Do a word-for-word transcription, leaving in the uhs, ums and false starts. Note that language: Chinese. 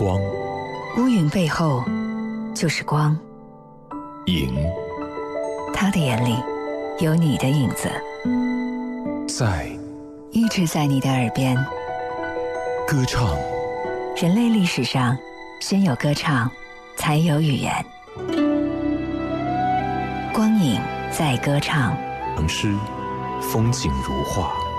光， 乌云背后就是光。 影他的眼里有你的影子， 在一直在你的耳边。 歌唱， 人类历史上，先有歌唱，才有语言。光影在歌唱， 唐诗，风景如画。